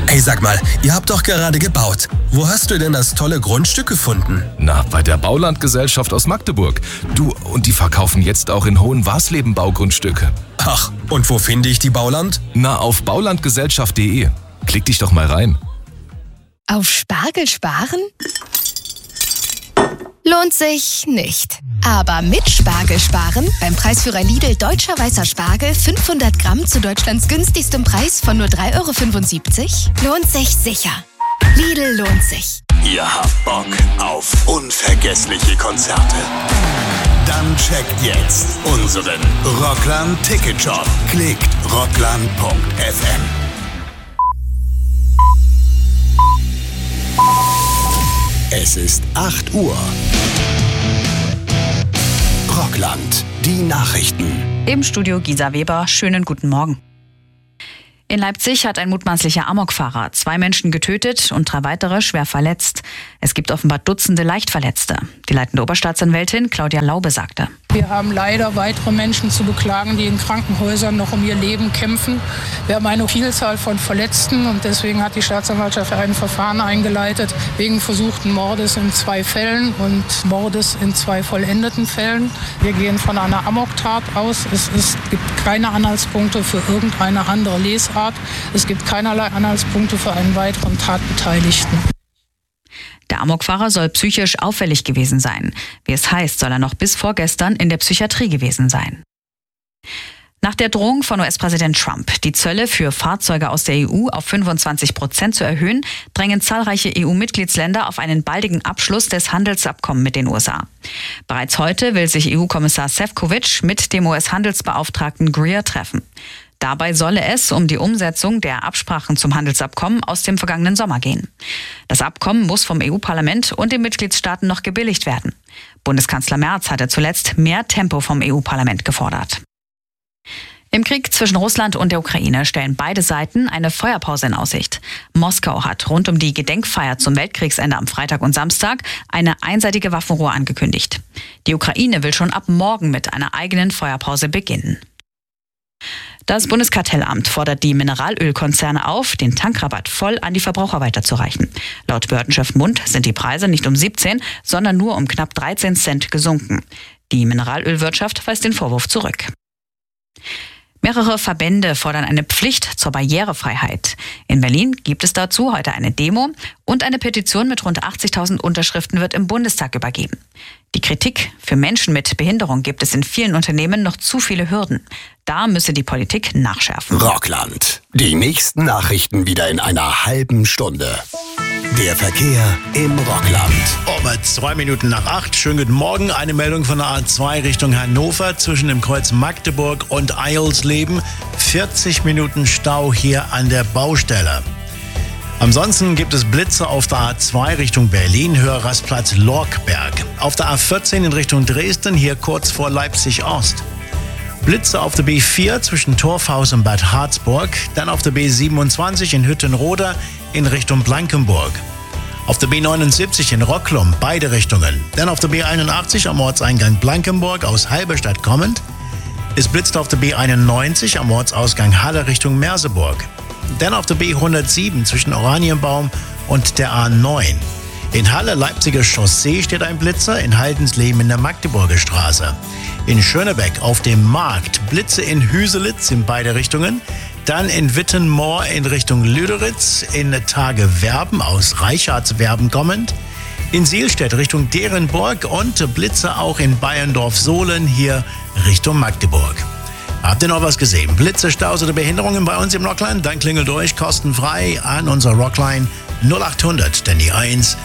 Ey, sag mal, ihr habt doch gerade gebaut. Wo hast du denn das tolle Grundstück gefunden? Na, bei der Baulandgesellschaft aus Magdeburg. Du, und die verkaufen jetzt auch in Hohenwarsleben Baugrundstücke. Ach, und wo finde ich die Bauland? Na, auf baulandgesellschaft.de. Klick dich doch mal rein. Auf Spargel sparen? Lohnt sich nicht. Aber mit Spargel sparen, beim Preisführer Lidl Deutscher Weißer Spargel 500 Gramm zu Deutschlands günstigstem Preis von nur 3,75 €, lohnt sich sicher. Lidl lohnt sich. Ihr habt Bock auf unvergessliche Konzerte? Dann checkt jetzt unseren Rockland Ticket Shop. Klickt rockland.fm. Es ist 8 Uhr. Rockland, die Nachrichten. Im Studio Gisa Weber, schönen guten Morgen. In Leipzig hat ein mutmaßlicher Amokfahrer 2 Menschen getötet und 3 weitere schwer verletzt. Es gibt offenbar Dutzende Leichtverletzte. Die leitende Oberstaatsanwältin Claudia Laube sagte: Wir haben leider weitere Menschen zu beklagen, die in Krankenhäusern noch um ihr Leben kämpfen. Wir haben eine Vielzahl von Verletzten und deswegen hat die Staatsanwaltschaft ein Verfahren eingeleitet wegen versuchten Mordes in 2 Fällen und Mordes in 2 vollendeten Fällen. Wir gehen von einer Amoktat aus. Es gibt keine Anhaltspunkte für irgendeine andere Lesart. Es gibt keinerlei Anhaltspunkte für einen weiteren Tatbeteiligten. Der Amokfahrer soll psychisch auffällig gewesen sein. Wie es heißt, soll er noch bis vorgestern in der Psychiatrie gewesen sein. Nach der Drohung von US-Präsident Trump, die Zölle für Fahrzeuge aus der EU auf 25% zu erhöhen, drängen zahlreiche EU-Mitgliedsländer auf einen baldigen Abschluss des Handelsabkommens mit den USA. Bereits heute will sich EU-Kommissar Šefčovič mit dem US-Handelsbeauftragten Greer treffen. Dabei solle es um die Umsetzung der Absprachen zum Handelsabkommen aus dem vergangenen Sommer gehen. Das Abkommen muss vom EU-Parlament und den Mitgliedstaaten noch gebilligt werden. Bundeskanzler Merz hatte zuletzt mehr Tempo vom EU-Parlament gefordert. Im Krieg zwischen Russland und der Ukraine stellen beide Seiten eine Feuerpause in Aussicht. Moskau hat rund um die Gedenkfeier zum Weltkriegsende am Freitag und Samstag eine einseitige Waffenruhe angekündigt. Die Ukraine will schon ab morgen mit einer eigenen Feuerpause beginnen. Das Bundeskartellamt fordert die Mineralölkonzerne auf, den Tankrabatt voll an die Verbraucher weiterzureichen. Laut Behördenchef Mund sind die Preise nicht um 17, sondern nur um knapp 13 Cent gesunken. Die Mineralölwirtschaft weist den Vorwurf zurück. Mehrere Verbände fordern eine Pflicht zur Barrierefreiheit. In Berlin gibt es dazu heute eine Demo und eine Petition mit rund 80.000 Unterschriften wird im Bundestag übergeben. Die Kritik: Für Menschen mit Behinderung gibt es in vielen Unternehmen noch zu viele Hürden. Da müsse die Politik nachschärfen. Rockland. Die nächsten Nachrichten wieder in einer halben Stunde. Der Verkehr im Rockland. Um 2 Minuten nach 8. Schönen guten Morgen. Eine Meldung von der A2 Richtung Hannover zwischen dem Kreuz Magdeburg und Eilsleben. 40 Minuten Stau hier an der Baustelle. Ansonsten gibt es Blitze auf der A2 Richtung Berlin, Höher Rastplatz Lorkberg. Auf der A14 in Richtung Dresden, hier kurz vor Leipzig-Ost. Blitze auf der B4 zwischen Torfhaus und Bad Harzburg. Dann auf der B27 in Hüttenroda in Richtung Blankenburg. Auf der B79 in Rocklum, beide Richtungen. Dann auf der B81 am Ortseingang Blankenburg aus Halberstadt kommend. Es blitzt auf der B91 am Ortsausgang Halle Richtung Merseburg. Dann auf der B107 zwischen Oranienbaum und der A9. In Halle Leipziger Chaussee steht ein Blitzer, in Haldensleben in der Magdeburger Straße. In Schönebeck auf dem Markt Blitze in Hüselitz in beide Richtungen. Dann in Wittenmoor in Richtung Lüderitz, in Tage-Werben aus Reichardswerben kommend. In Sielstedt Richtung Derenburg und Blitze auch in Bayerndorf-Sohlen hier Richtung Magdeburg. Habt ihr noch was gesehen? Blitze, Staus oder Behinderungen bei uns im Rockland? Dann klingelt durch, kostenfrei an unserer Rockline 0800, denn die 1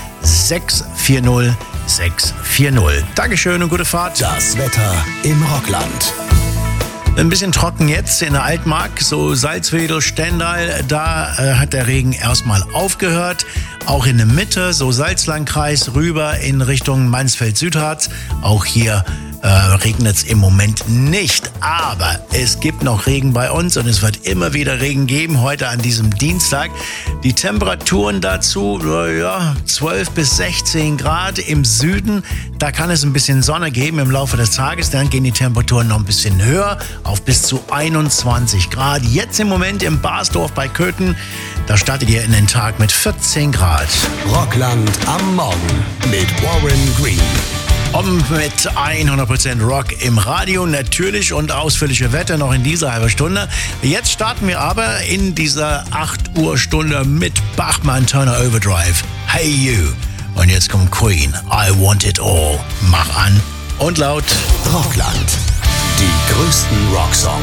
640 640. Dankeschön und gute Fahrt. Das Wetter im Rockland. Ein bisschen trocken jetzt in der Altmark, so Salzwedel, Stendal, da hat der Regen erstmal aufgehört. Auch in der Mitte, so Salzlandkreis rüber in Richtung Mansfeld-Südharz, auch hier regnet es im Moment nicht. Aber es gibt noch Regen bei uns und es wird immer wieder Regen geben, heute an diesem Dienstag. Die Temperaturen dazu, 12 bis 16 Grad im Süden. Da kann es ein bisschen Sonne geben im Laufe des Tages. Dann gehen die Temperaturen noch ein bisschen höher auf bis zu 21 Grad. Jetzt im Moment im Basdorf bei Köthen, da startet ihr in den Tag mit 14 Grad. Rockland am Morgen mit Warren Green. Mit 100% Rock im Radio natürlich und ausführliche Wetter noch in dieser halben Stunde. Jetzt starten wir aber in dieser 8 Uhr Stunde mit Bachmann Turner Overdrive. Hey You. Und jetzt kommt Queen. I Want It All. Mach an und laut. Rockland. Die größten Rocksongs.